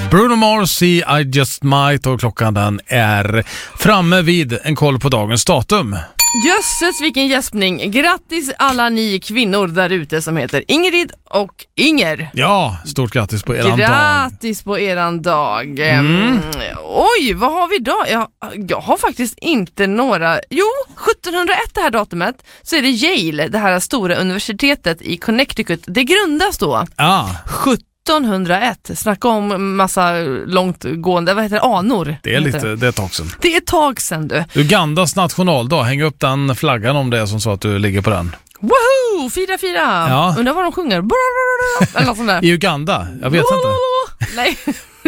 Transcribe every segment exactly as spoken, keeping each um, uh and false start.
Bruno Mars i I Just Might, och klockan den är framme vid en koll på dagens datum. Jösses, vilken gäspning. Grattis alla ni kvinnor där ute som heter Ingrid och Inger. Ja, stort grattis på eran grattis dag. Grattis på eran dag. Mm. Oj, vad har vi idag? Jag, jag har faktiskt inte några... Jo, sjuttonhundraett det här datumet, så är det Yale, det här stora universitetet i Connecticut. Det grundas då. Ah. sjuttonhundraett. Snacka om massa långt gående, vad heter det? Anor. Det är lite, det är ett tag sedan. Det är ett tag sedan, du. Ugandas nationaldag, häng upp den flaggan om det är som så att du ligger på den. Woho! Fira, fira! Ja. Undrar vad de sjunger. Eller något sånt där. I Uganda? Jag vet inte. Nej.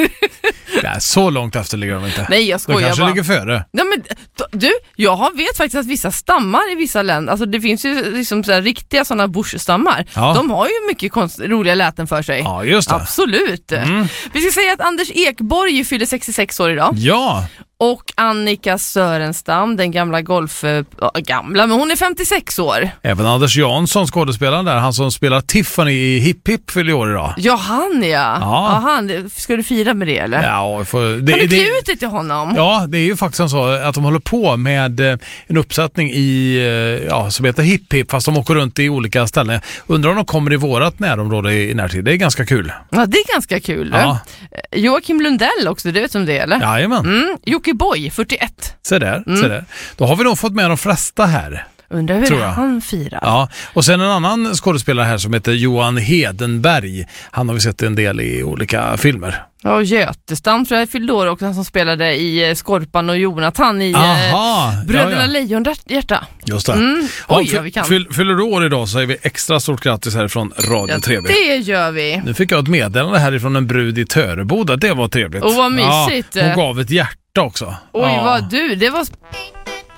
Ja, så långt efter ligger de inte. Nej, jag skojar de kanske bara. ligger före. Ja, men, du, jag har vet faktiskt att vissa stammar i vissa länder, alltså det finns ju liksom så här riktiga sådana bushstammar. Ja. De har ju mycket konst, roliga läten för sig. Ja, just det. Absolut. Mm. Vi ska säga att Anders Ekborg fyller sextiosex år idag. Ja. Och Annika Sörenstam, den gamla golf... Äh, gamla, men hon är femtiosex år. Även Anders Jansson, skådespelaren där, han som spelar Tiffany i Hipp Hipp, fyller år idag. Ja, han ja. Ja. Ja, han. Ska du fira med det, eller? Ja, för... Det, kan du klä ut det till honom? Ja, det är ju faktiskt så att de håller på med en uppsättning i, ja, som heter Hipp Hipp, fast de åker runt i olika ställen. Undrar om de kommer i vårat närområde i närtid. Det är ganska kul. Ja, det är ganska kul. Ja. Joakim Lundell också, du vet om det, eller? Jajamän. Mm. Jocke Boy, fyrtioett. Se där, mm. se där. Då har vi nog fått med de flesta här. Undrar hur han firar. Ja, och sen en annan skådespelare här som heter Johan Hedenberg. Han har vi sett en del i olika filmer. Ja, Götestam tror jag fyllde år också, han som spelade i Skorpan och Jonathan i Aha, Bröderna ja, ja. Lejonhjärta. Just det. Mm. Oj, ja, ja, vi kan. Fyll, fyller du år idag så säger vi extra stort grattis härifrån Radio ja, Trevligt. Det gör vi. Nu fick jag ett meddelande härifrån en brud i Töreboda. Det var trevligt. Och vad mysigt. Ja, hon gav ett hjärta också. Oj, ja. vad du, det var...